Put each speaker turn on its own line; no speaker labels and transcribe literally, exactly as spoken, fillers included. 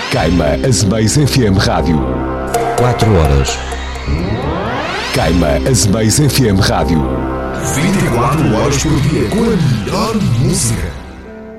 Caima Azeméis F M Rádio.
Quatro horas.
Caima Azeméis F M Rádio.
vinte e quatro horas por dia com a melhor música.